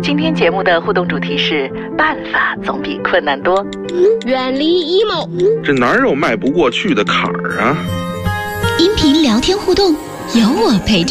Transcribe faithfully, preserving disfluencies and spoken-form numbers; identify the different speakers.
Speaker 1: 今天节目的互动主题是办法总比困难多。
Speaker 2: 远离 emo，
Speaker 3: 这哪有迈不过去的坎儿啊？
Speaker 4: 音频聊天互动，有我陪着。